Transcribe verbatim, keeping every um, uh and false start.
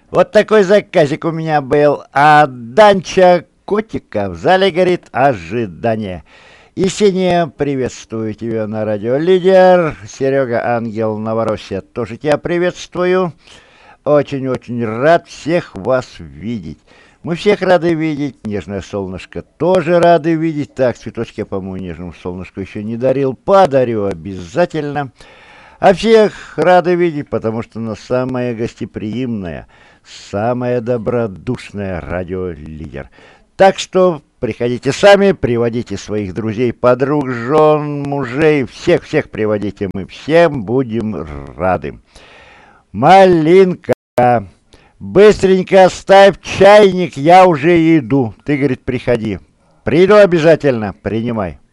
Вот такой заказик у меня был. А Данча Котика в зале горит ожидание. Есения, приветствую тебя на радио Лидер. Серега Ангел Новороссия, тоже тебя приветствую. Очень-очень рад всех вас видеть. Мы всех рады видеть. Нежное солнышко тоже рады видеть. Так, цветочки я, по-моему, нежному солнышку еще не дарил. Подарю обязательно. А всех рады видеть, потому что она самая гостеприимная, самая добродушная радиолидер. Так что приходите сами, приводите своих друзей, подруг, жен, мужей, всех-всех приводите, мы всем будем рады. Малинка, быстренько ставь чайник, я уже иду. Ты, говорит, приходи. Приду обязательно, принимай.